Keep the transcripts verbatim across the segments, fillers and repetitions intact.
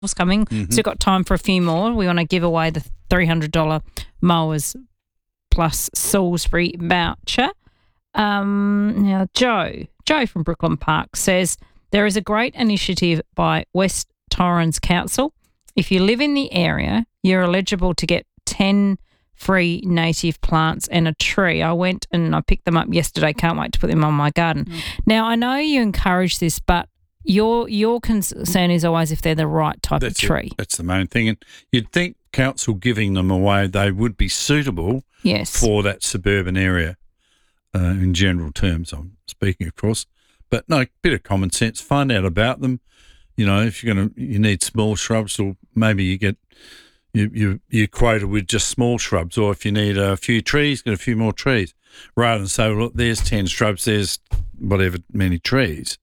coming, Mm-hmm. so we've got time for a few more. We want to give away the three hundred dollars mowers plus Salisbury voucher. Um, now, Joe, Joe from Brooklyn Park says there is a great initiative by West Torrens Council. If you live in the area, you're eligible to get ten free native plants and a tree. I went and I picked them up yesterday. Can't wait to put them on my garden. Mm. Now, I know you encourage this, but your your concern is always if they're the right type That's of tree. It. That's the main thing. And you'd think council giving them away, they would be suitable yes. for that suburban area uh, in general terms, I'm speaking, of course. But no, a bit of common sense. Find out about them. You know, if you're going to, you need small shrubs, or maybe you get, you, you, you're quoted with just small shrubs, or if you need a few trees, get a few more trees, rather than say, well, look, there's ten shrubs, there's whatever many trees.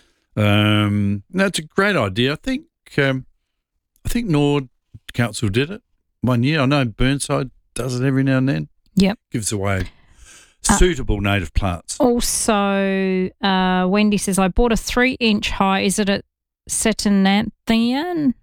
Um, no, it's a great idea. I think, um, I think Nord Council did it one year. I know Burnside does it every now and then. Yep. Gives away suitable uh, native plants. Also, uh, Wendy says, I bought a three inch high, is it a Cetananthian?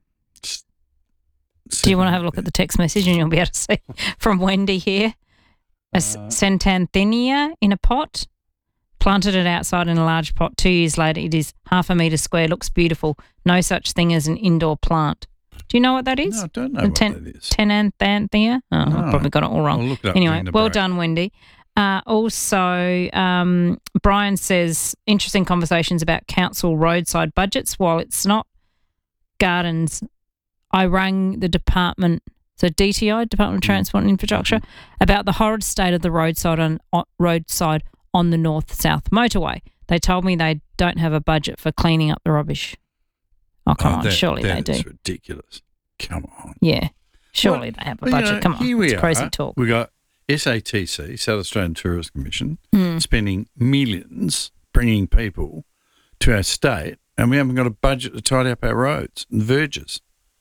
Do you want to have a look at the text message and you'll be able to see from Wendy here? A uh, Cetanthenia in a pot. Planted it outside in a large pot. Two years later, it is half a metre square. Looks beautiful. No such thing as an indoor plant. Do you know what that is? No, I don't know ten- what that is. Tenanthania? Oh, no. I probably got it all wrong. I'll look it up anyway, well break. done, Wendy. Uh, also, um, Brian says, interesting conversations about council roadside budgets. While it's not gardens, I rang the department, so D T I, Department of Transport and Infrastructure, mm-hmm. about the horrid state of the roadside on, on roadside on the north-south motorway. They told me they don't have a budget for cleaning up the rubbish. Oh, come oh, on, that, surely that they is do. ridiculous. Come on. Yeah, surely well, they have a well, budget. You know, come on, here we it's are. crazy talk. We got S A T C, South Australian Tourism Commission, mm. spending millions bringing people to our state, and we haven't got a budget to tidy up our roads and verges.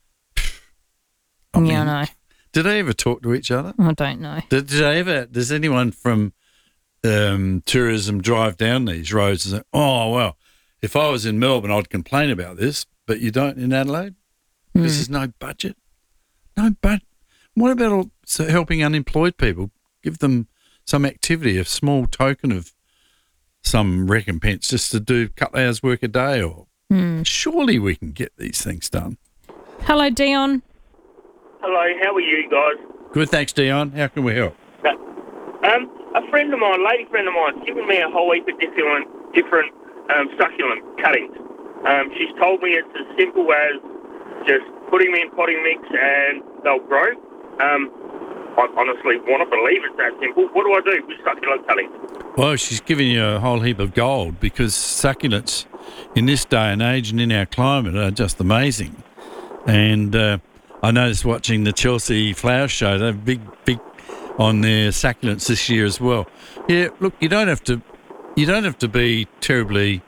I yeah, mean, I know. Did they ever talk to each other? I don't know. Did, did they ever? Does anyone from um, tourism drive down these roads and say, "Oh well, if I was in Melbourne, I'd complain about this," but you don't in Adelaide? Mm. This is no budget. No budget. What about all, so helping unemployed people? Give them some activity, a small token of some recompense, just to do a couple of hours work a day, or mm. surely we can get these things done. Hello, Dion. Hello, how are you guys? Good, thanks, Dion. How can we help? Um, a friend of mine, a lady friend of mine, has given me a whole heap of different, different um, succulent cuttings. Um, she's told me it's as simple as just putting them in potting mix and they'll grow. Um, I honestly want to believe it's that simple. What do I do with succulent cuttings? Well, she's giving you a whole heap of gold, because succulents in this day and age and in our climate are just amazing. And uh, I noticed watching the Chelsea Flower Show, they're big, big on their succulents this year as well. Yeah, look, you don't have to, you don't have to be terribly.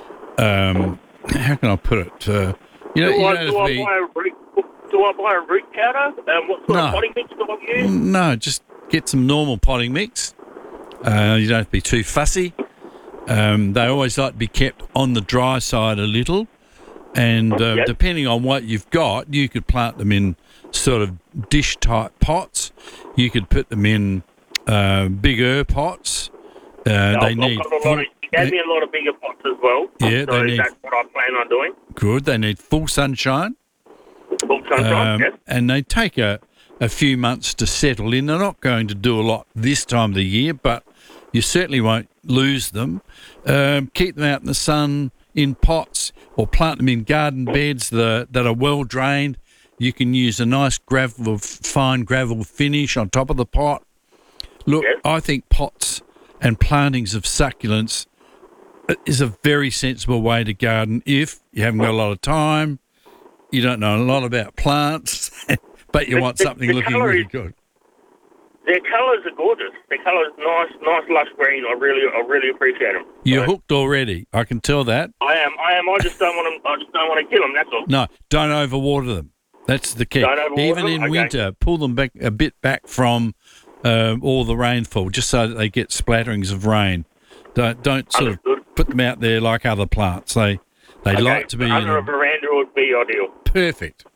Um, how can I put it? Uh, you don't, do you I, don't do have I to be. buy a root? Do I buy a root powder? Um, what sort No. of potting mix do I use? No, just get some normal potting mix. Uh, you don't have to be too fussy. Um, they always like to be kept on the dry side a little. And uh, Yep. depending on what you've got, you could plant them in sort of dish-type pots. You could put them in uh, bigger pots. Uh, No, they I've need got a lot full, of, she gave me a lot of bigger pots as well. Yeah, so they need- that's what I plan on doing. good. They need full sunshine. Full sunshine, Um, yes. and they take a, a few months to settle in. They're not going to do a lot this time of the year, but you certainly won't lose them. Um, keep them out in the sun in pots, or plant them in garden beds that are, that are well drained. You can use a nice gravel, fine gravel finish on top of the pot. Look, Yes. I think pots and plantings of succulents is a very sensible way to garden if you haven't got a lot of time, you don't know a lot about plants, but you The- want the- something the looking colour really is- good. Their colours are gorgeous. Their colours nice, nice, lush green. I really, I really appreciate them. You're So, hooked already. I can tell that. I am, I am. I just don't want them. I just don't want to kill them. That's all. No, don't overwater them. That's the key. Don't overwater Even them? in Okay. winter, pull them back a bit back from um, all the rainfall, just so that they get splatterings of rain. Don't don't sort Understood. of put them out there like other plants. They they Okay, like to be in under a a, veranda would be ideal. perfect.